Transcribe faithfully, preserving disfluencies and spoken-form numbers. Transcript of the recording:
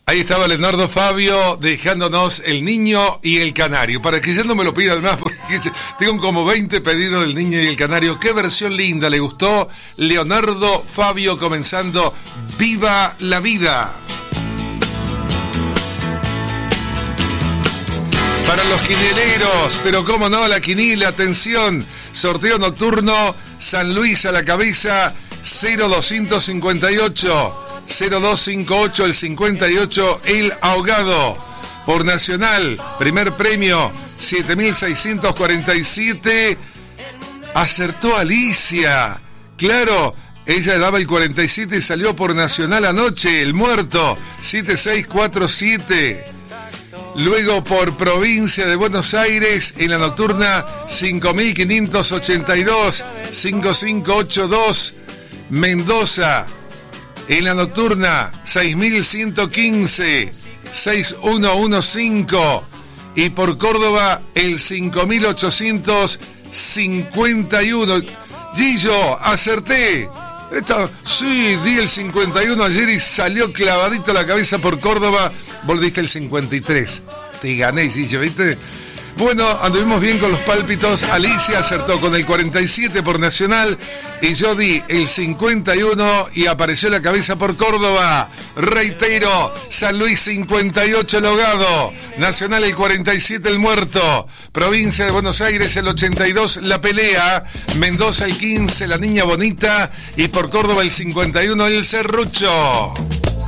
Ahí estaba Leonardo Fabio dejándonos El Niño y el Canario. Para que ya no me lo pidan más, porque tengo como veinte pedidos del Niño y el Canario. Qué versión linda, le gustó Leonardo Fabio comenzando Viva la Vida. Para los quinieleros, pero cómo no, la quinila, atención, sorteo nocturno, San Luis a la cabeza, cero doscientos cincuenta y ocho. cero dos cinco ocho, el cincuenta y ocho, El Ahogado. Por Nacional, primer premio, siete mil seiscientos cuarenta y siete. Acertó Alicia. Claro, ella daba el cuarenta y siete y salió por Nacional anoche. El Muerto, siete seis cuatro siete. Luego por Provincia de Buenos Aires, en la nocturna, cinco mil quinientos ochenta y dos, cinco cinco ocho dos. Mendoza, en la nocturna, seis mil ciento quince, seis mil quince. Y por Córdoba, el cinco mil ochocientos cincuenta y uno. Gillo, acerté. Esta, sí, di el cincuenta y uno ayer y salió clavadito la cabeza por Córdoba. Vos diste el cincuenta y tres. Te gané, Gillo, ¿viste? Bueno, anduvimos bien con los pálpitos. Alicia acertó con el cuarenta y siete por Nacional y yo di el cincuenta y uno y apareció la cabeza por Córdoba. Reitero, San Luis cincuenta y ocho, El Ahogado. Nacional el cuarenta y siete, El Muerto. Provincia de Buenos Aires el ochenta y dos, La Pelea. Mendoza el quince, La Niña Bonita. Y por Córdoba el cincuenta y uno, El Serrucho.